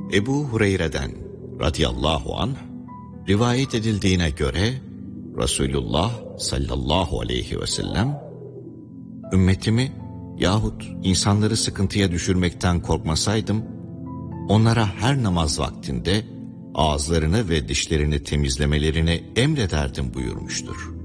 Ebu Hureyre'den radıyallahu anh rivayet edildiğine göre Resulullah sallallahu aleyhi ve sellem ümmetimi yahut insanları sıkıntıya düşürmekten korkmasaydım onlara her namaz vaktinde ağızlarını ve dişlerini temizlemelerini emrederdim buyurmuştur.